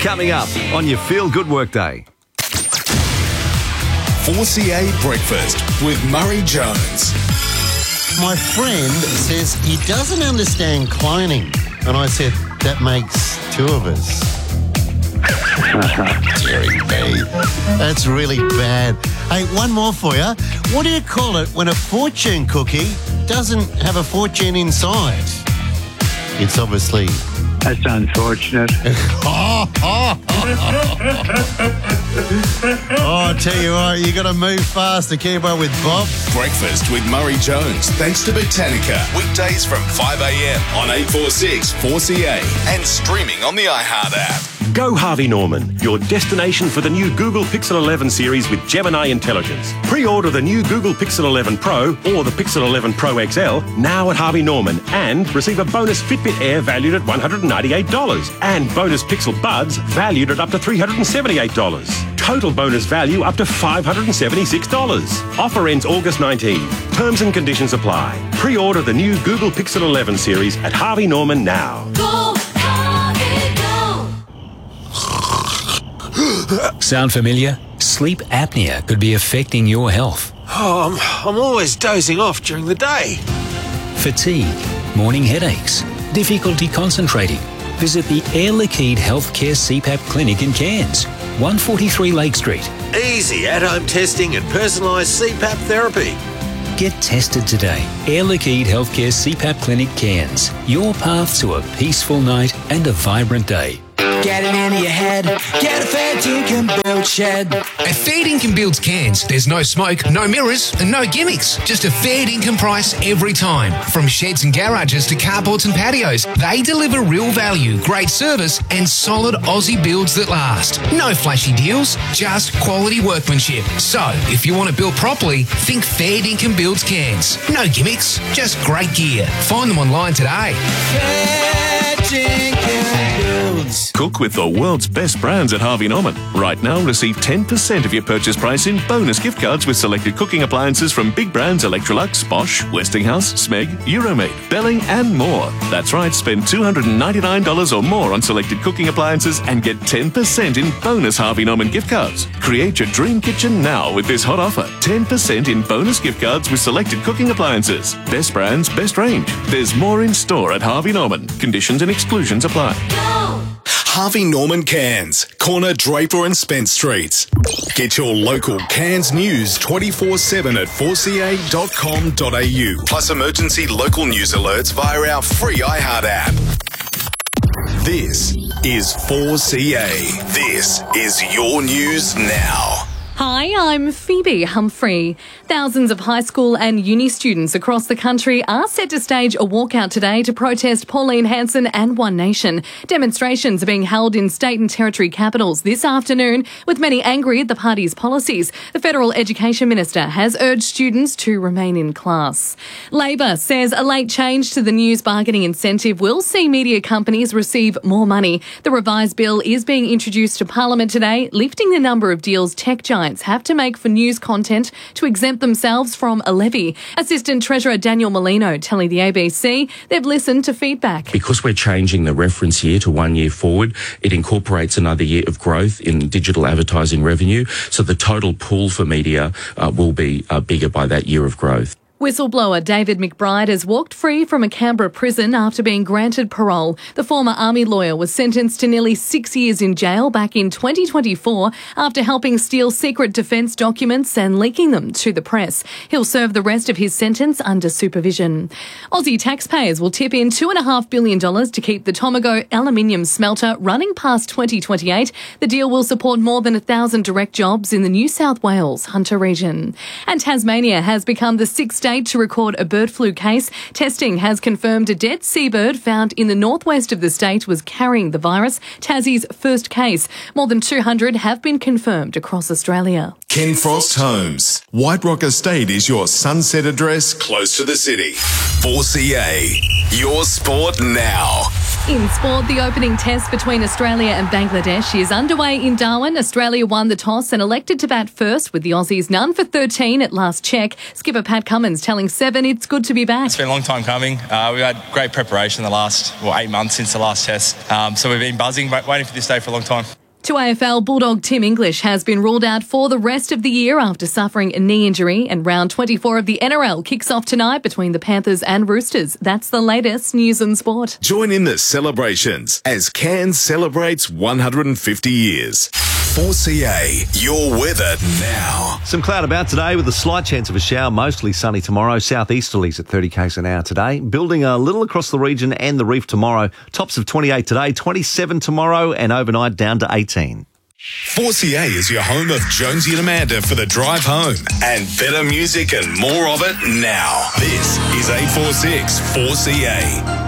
coming up on your Feel Good Workday. 4CA Breakfast with Murray Jones. My friend says he doesn't understand cloning. And I said, that makes two of us. Jerry B. That's really bad. Hey, one more for you. What do you call it when a fortune cookie doesn't have a fortune inside? It's obviously... That's unfortunate. Oh, I tell you what, you got to move fast to keep up with Bob. Breakfast with Murray Jones, thanks to Botanica. Weekdays from 5 a.m. on 846 4CA and streaming on the iHeart app. Go Harvey Norman, your destination for the new Google Pixel 11 series with Gemini Intelligence. Pre-order the new Google Pixel 11 Pro or the Pixel 11 Pro XL now at Harvey Norman and receive a bonus Fitbit Air valued at $198 and bonus Pixel Buds valued at up to $378. Total bonus value up to $576. Offer ends August 19. Terms and conditions apply. Pre-order the new Google Pixel 11 series at Harvey Norman now. Go, Harvey, go! Sound familiar? Sleep apnea could be affecting your health. Oh, I'm always dozing off during the day. Fatigue, morning headaches, difficulty concentrating. Visit the Air Liquide Healthcare CPAP Clinic in Cairns, 143 Lake Street. Easy at-home testing and personalised CPAP therapy. Get tested today. Air Liquide Healthcare CPAP Clinic Cairns. Your path to a peaceful night and a vibrant day. Get it into your head. Get a fair dinkum build shed. At Fair Dinkum Builds Cairns, there's no smoke, no mirrors, and no gimmicks. Just a fair dinkum price every time. From sheds and garages to carports and patios, they deliver real value, great service, and solid Aussie builds that last. No flashy deals, just quality workmanship. So, if you want to build properly, think Fair Dinkum Builds Cairns. No gimmicks, just great gear. Find them online today. Fair dinkum builds. Cook with the world's best brands at Harvey Norman. Right now, receive 10% of your purchase price in bonus gift cards with selected cooking appliances from big brands Electrolux, Bosch, Westinghouse, Smeg, Euromade, Belling and more. That's right, spend $299 or more on selected cooking appliances and get 10% in bonus Harvey Norman gift cards. Create your dream kitchen now with this hot offer. 10% in bonus gift cards with selected cooking appliances. Best brands, best range. There's more in store at Harvey Norman. Conditions and exclusions apply. Harvey Norman Cairns, corner Draper and Spence Streets. Get your local Cairns news 24/7 at 4ca.com.au. Plus emergency local news alerts via our free iHeart app. This is 4CA. This is your news now. Hi, I'm Phoebe Humphrey. Thousands of high school and uni students across the country are set to stage a walkout today to protest Pauline Hanson and One Nation. Demonstrations are being held in state and territory capitals this afternoon, with many angry at the party's policies. The Federal Education Minister has urged students to remain in class. Labor says a late change to the news bargaining incentive will see media companies receive more money. The revised bill is being introduced to Parliament today, lifting the number of deals tech giants have to make for news content to exempt themselves from a levy. Assistant Treasurer Daniel Molino telling the ABC they've listened to feedback. Because we're changing the reference year to 1 year forward, it incorporates another year of growth in digital advertising revenue, so the total pool for media will be bigger by that year of growth. Whistleblower David McBride has walked free from a Canberra prison after being granted parole. The former Army lawyer was sentenced to nearly 6 years in jail back in 2024 after helping steal secret defence documents and leaking them to the press. He'll serve the rest of his sentence under supervision. Aussie taxpayers will tip in $2.5 billion to keep the Tomago aluminium smelter running past 2028. The deal will support more than 1,000 direct jobs in the New South Wales Hunter region. And Tasmania has become the sixth state to record a bird flu case. Testing has confirmed a dead seabird found in the northwest of the state was carrying the virus. Tassie's first case. More than 200 have been confirmed across Australia. Ken Frost Homes. White Rock Estate is your sunset address close to the city. 4CA. Your sport now. In sport, the opening test between Australia and Bangladesh is underway in Darwin. Australia won the toss and elected to bat first, with the Aussies none for 13 at last check. Skipper Pat Cummins telling Seven it's good to be back. It's been a long time coming. We've had great preparation the last 8 months since the last test. So we've been buzzing, waiting for this day for a long time. To AFL, Bulldog Tim English has been ruled out for the rest of the year after suffering a knee injury, and round 24 of the NRL kicks off tonight between the Panthers and Roosters. That's the latest news and sport. Join in the celebrations as Cairns celebrates 150 years. 4CA, your weather now. Some cloud about today with a slight chance of a shower, mostly sunny tomorrow. Southeasterlies at 30 k's an hour today. Building a little across the region and the reef tomorrow. Tops of 28 today, 27 tomorrow, and overnight down to 18. 4CA is your home of Jonesy and Amanda for the drive home. And better music and more of it now. This is 846 4CA.